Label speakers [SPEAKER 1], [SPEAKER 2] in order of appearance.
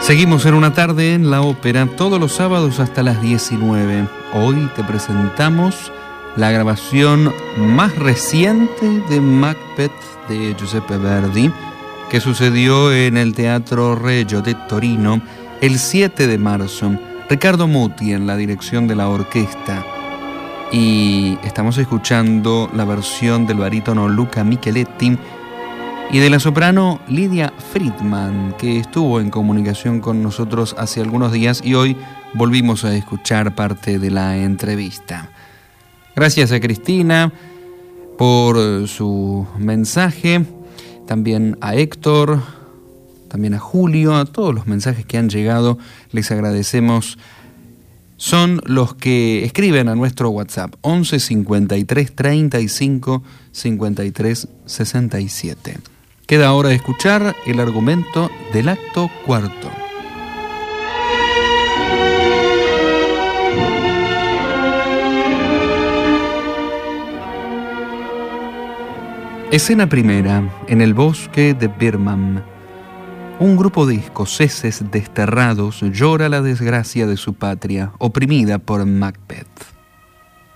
[SPEAKER 1] Seguimos en una tarde en la ópera, todos los sábados hasta las 19. Hoy te presentamos la grabación más reciente de Macbeth de Giuseppe Verdi, que sucedió en el Teatro Regio de Torino el 7 de marzo. Ricardo Muti en la dirección de la orquesta. Y estamos escuchando la versión del barítono Luca Micheletti y de la soprano Lydia Friedman, que estuvo en comunicación con nosotros hace algunos días y hoy volvimos a escuchar parte de la entrevista. Gracias a Cristina por su mensaje, también a Héctor, también a Julio, a todos los mensajes que han llegado, les agradecemos. Son los que escriben a nuestro WhatsApp 11 53 35 53 67. Queda ahora escuchar el argumento del acto cuarto. Escena primera, en el bosque de Birmingham. Un grupo de escoceses desterrados llora la desgracia de su patria, oprimida por Macbeth.